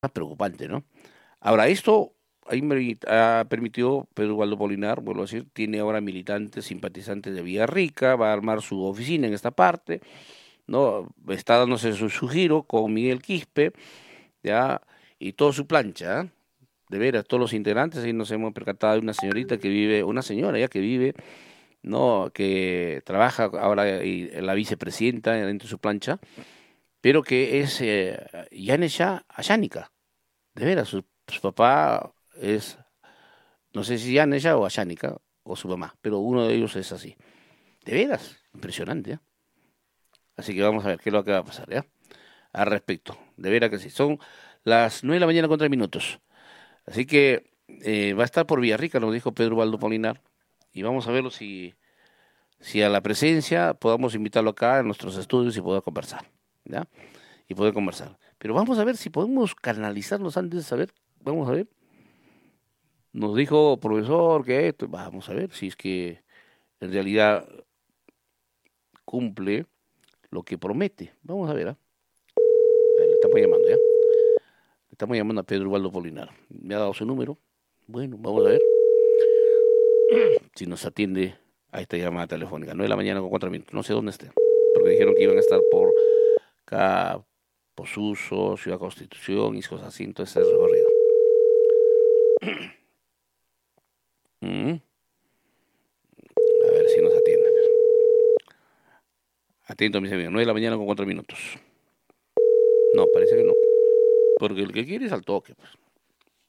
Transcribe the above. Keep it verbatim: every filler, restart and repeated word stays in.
preocupante, ¿no? Ahora, esto ahí me ha permitido Pedro Waldo Polinar, vuelvo a decir, tiene ahora militantes, simpatizantes de Villarrica, va a armar su oficina en esta parte, ¿no? Está dándose su, su giro con Miguel Quispe, ¿ya? Y todo su plancha, ¿eh? De veras, todos los integrantes, ahí nos hemos percatado de una señorita que vive, una señora ya que vive, ¿no? Que trabaja ahora y, en la vicepresidenta dentro de su plancha, pero que es eh, Yanesha Ayánica, de veras, su, su papá es, no sé si Yanesha o Ayánica, o su mamá, pero uno de ellos es así. De veras, impresionante, ¿eh? Así que vamos a ver qué es lo que va a pasar, ¿ya? Al respecto, de veras que sí. Son las nueve de la mañana con tres minutos. Así que eh, va a estar por Villarrica, nos dijo Pedro Baldo Polinar, y vamos a verlo si, si a la presencia podamos invitarlo acá en nuestros estudios y poder conversar, ¿ya? Y poder conversar. Pero vamos a ver si podemos canalizarnos antes de saber, vamos a ver. Nos dijo profesor que esto, vamos a ver si es que en realidad cumple lo que promete. Vamos a ver, ¿ah? A ver, le estamos llamando, ¿ya? Le estamos llamando a Pedro Ubaldo Polinar. Me ha dado su número. Bueno, vamos a ver si nos atiende a esta llamada telefónica. nueve de la mañana con cuatro minutos. No sé dónde esté. Porque dijeron que iban a estar por acá, Posuso, Ciudad Constitución y cosas así. Entonces es recorrido. Mm, A ver si nos atiende. Atento, mis amigos. nueve de la mañana con cuatro minutos. No, parece que no. Porque el que quiere es al toque, pues.